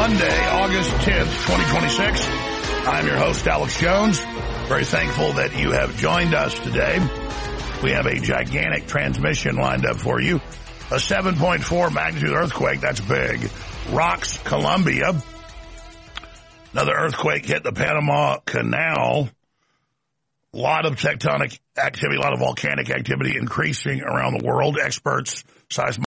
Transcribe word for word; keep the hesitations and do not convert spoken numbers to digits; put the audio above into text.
Monday, August tenth, twenty twenty-six. I'm your host, Alex Jones. Very thankful that you have joined us today. We have a gigantic transmission lined up for you. A seven point four magnitude earthquake, that's big, rocks Colombia. Another earthquake hit the Panama Canal. A lot of tectonic activity, a lot of volcanic activity increasing around the world. Experts, seismologists,